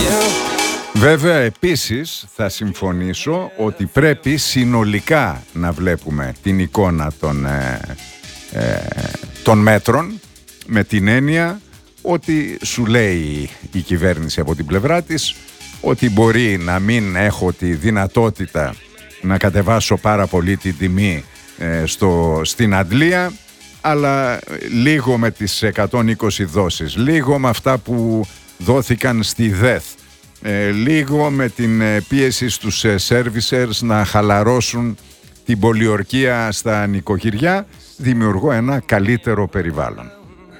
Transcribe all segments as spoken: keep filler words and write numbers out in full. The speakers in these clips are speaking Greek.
Βέβαια, επίσης θα συμφωνήσω ότι πρέπει συνολικά να βλέπουμε την εικόνα των, ε, ε, των μέτρων, με την έννοια ότι σου λέει η κυβέρνηση από την πλευρά της ότι μπορεί να μην έχω τη δυνατότητα να κατεβάσω πάρα πολύ την τιμή ε, στο, στην αντλία, αλλά λίγο με τις εκατόν είκοσι δόσεις, λίγο με αυτά που δόθηκαν στη ΔΕΘ, ε, λίγο με την ε, πίεση στους ε, servicers να χαλαρώσουν την πολιορκία στα νοικοκυριά, δημιουργώ ένα καλύτερο περιβάλλον.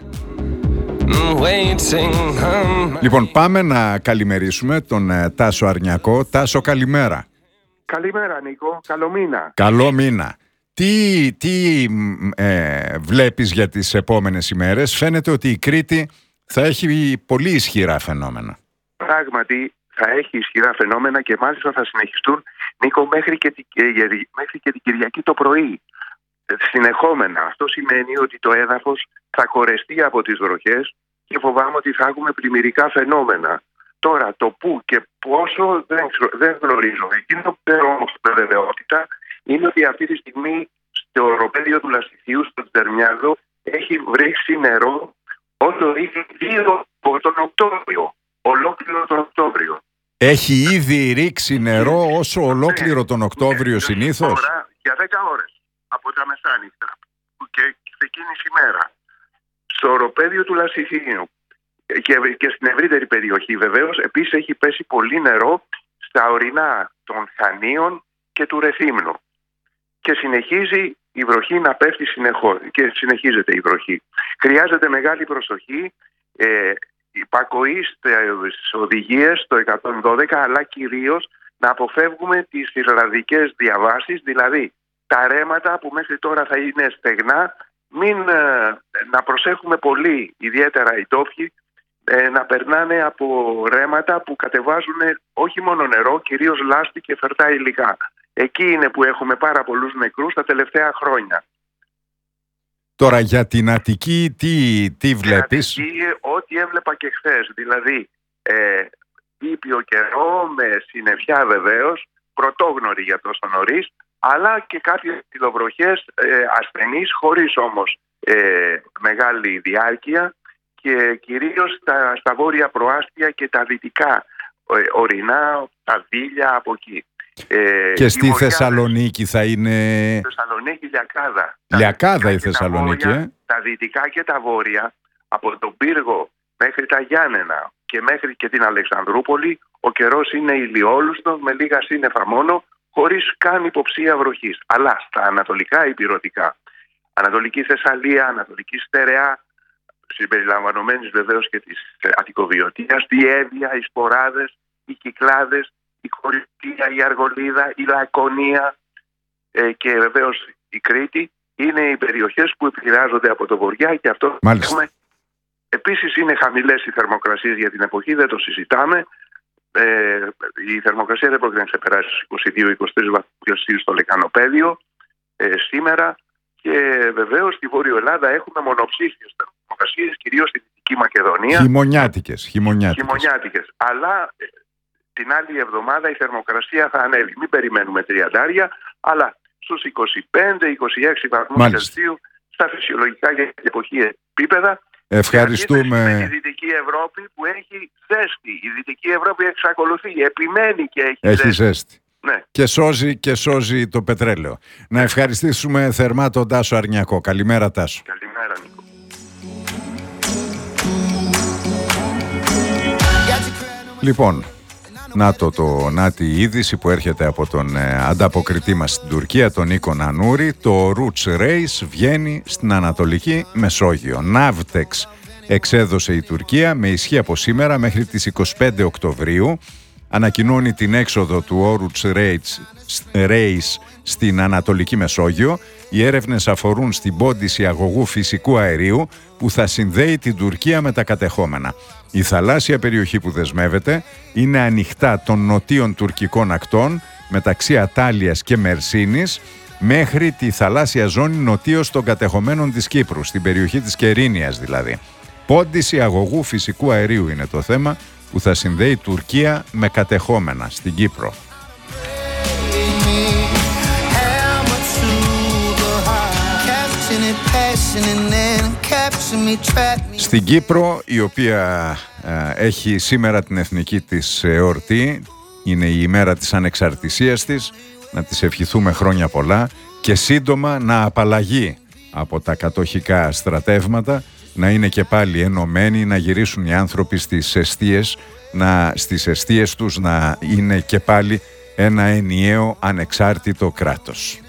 Λοιπόν, πάμε να καλημερίσουμε τον ε, Τάσο Αρνιακό. Τάσο, καλημέρα. Καλημέρα, Νίκο. Καλό μήνα. Καλό μήνα. Τι, τι ε, βλέπεις για τις επόμενες ημέρες? Φαίνεται ότι η Κρήτη θα έχει πολύ ισχυρά φαινόμενα. Πράγματι θα έχει ισχυρά φαινόμενα και μάλιστα θα συνεχιστούν, Νίκο, μέχρι και, την, μέχρι και την Κυριακή το πρωί. Συνεχόμενα. Αυτό σημαίνει ότι το έδαφος θα κορεστεί από τις βροχές και φοβάμαι ότι θα έχουμε πλημμυρικά φαινόμενα. Τώρα το πού και πόσο δεν, δεν γνωρίζω. Εκείνο που ξέρω όμως με βεβαιότητα είναι ότι αυτή τη στιγμή στο οροπέδιο του Λαστιθίου, στο Τζερμιάδο, έχει βρέξει νερό όσο έχει δύο από τον Οκτώβριο. Ολόκληρο τον Οκτώβριο. Έχει ήδη ρίξει νερό όσο ολόκληρο τον Οκτώβριο ναι, συνήθως. Για δέκα ώρες από τα μεσάνυχτα και ξεκίνησε η μέρα. Στο οροπέδιο του Λαστιθίου και, και στην ευρύτερη περιοχή βεβαίως επίσης έχει πέσει πολύ νερό στα ορεινά των Χανίων και του Ρεθύμνου. Και συνεχίζει η βροχή να πέφτει συνεχώς και συνεχίζεται η βροχή. Χρειάζεται μεγάλη προσοχή, ε, υπακοή στις οδηγίες το εκατόν δώδεκα, αλλά κυρίως να αποφεύγουμε τις ιρλανδικές διαβάσεις, δηλαδή τα ρέματα που μέχρι τώρα θα είναι στεγνά, μην, ε, να προσέχουμε πολύ, ιδιαίτερα οι τόπιοι, ε, να περνάνε από ρέματα που κατεβάζουν όχι μόνο νερό, κυρίως λάσπη και φερτά υλικά. Εκεί είναι που έχουμε πάρα πολλούς νεκρούς τα τελευταία χρόνια. Τώρα για την Αττική τι, τι βλέπεις? Την Αττική ό,τι έβλεπα και χθες. Δηλαδή ε, ήπιο καιρό με συννεφιά βεβαίως, πρωτόγνωρη για τόσο νωρίς, αλλά και κάποιες ψιλοβροχές ε, ασθενείς χωρίς όμως ε, μεγάλη διάρκεια και κυρίως στα, στα βόρεια προάστια και τα δυτικά ε, ορεινά, τα δίλια από εκεί. Ε, και στη Θεσσαλονίκη θα είναι... Θεσσαλονίκη, Λιακάδα. Λιακάδα η Θεσσαλονίκη, τα, ε? βόρεια, τα δυτικά και τα βόρεια, από τον Πύργο μέχρι τα Γιάννενα και μέχρι και την Αλεξανδρούπολη, ο καιρός είναι ηλιόλουστος με λίγα σύννεφα μόνο, χωρίς καν υποψία βροχής. Αλλά στα ανατολικά ηπειρωτικά, Ανατολική Θεσσαλία, Ανατολική Στερεά, συμπεριλαμβανομένης βεβαίως και της Αττικοβιωτίας, η Εύβοια, οι Σποράδες, οι Κυκλάδες, η Κορινθία, η Αργολίδα, η Λακωνία ε, και βεβαίως η Κρήτη είναι οι περιοχές που επηρεάζονται από το βοριά και αυτό έχουμε. Επίσης είναι χαμηλές οι θερμοκρασίες για την εποχή, δεν το συζητάμε. Ε, η θερμοκρασία δεν πρόκειται να ξεπεράσει στους είκοσι δύο με είκοσι τρεις βαθμούς Κελσίου στο Λεκανοπέδιο ε, σήμερα και βεβαίως στη Βόρειο Ελλάδα έχουμε μονοψήφιες θερμοκρασίες, κυρίως στη Δυτική Μακεδονία. Χειμωνιάτικες. Χειμωνιάτικες. Χειμωνιάτικες. Αλλά ε, την άλλη εβδομάδα η θερμοκρασία θα ανέβει. Μην περιμένουμε τριαντάρια, αλλά στους είκοσι πέντε με είκοσι έξι βαθμούς Κελσίου στα φυσιολογικά για την εποχή επίπεδα. Ευχαριστούμε. Με τη Δυτική Ευρώπη που έχει ζέστη. Η Δυτική Ευρώπη εξακολουθεί, επιμένει και έχει, έχει ζέστη. ζέστη. Ναι. Και, σώζει, και σώζει το πετρέλαιο. Να ευχαριστήσουμε θερμά τον Τάσο Αρνιακό. Καλημέρα, Τάσο. Καλημέρα, Νίκο. Λοιπόν, να το, το να τη είδηση που έρχεται από τον ε, ανταποκριτή μας στην Τουρκία, τον Νίκο Νανούρη. Το Roots Race βγαίνει στην Ανατολική Μεσόγειο. Ναύτεξ εξέδωσε η Τουρκία με ισχύ από σήμερα μέχρι τις είκοσι πέντε Οκτωβρίου. Ανακοινώνει την έξοδο του Roots Race στην Ανατολική Μεσόγειο. Οι έρευνες αφορούν στην πόντιση αγωγού φυσικού αερίου που θα συνδέει την Τουρκία με τα κατεχόμενα. Η θαλάσσια περιοχή που δεσμεύεται είναι ανοιχτά των νοτίων τουρκικών ακτών μεταξύ Ατάλειας και Μερσίνης μέχρι τη θαλάσσια ζώνη νοτίως των κατεχομένων της Κύπρου, στην περιοχή της Κερίνιας δηλαδή. Πόντιση αγωγού φυσικού αερίου είναι το θέμα που θα συνδέει Τουρκία με κατεχόμενα στην Κύπρο. Στην Κύπρο, η οποία ε, έχει σήμερα την εθνική της εορτή, είναι η ημέρα της ανεξαρτησίας της, να της ευχηθούμε χρόνια πολλά και σύντομα να απαλλαγεί από τα κατοχικά στρατεύματα, να είναι και πάλι ενωμένοι, να γυρίσουν οι άνθρωποι στις εστίες, να, στις εστίες τους να είναι και πάλι ένα ενιαίο ανεξάρτητο κράτος.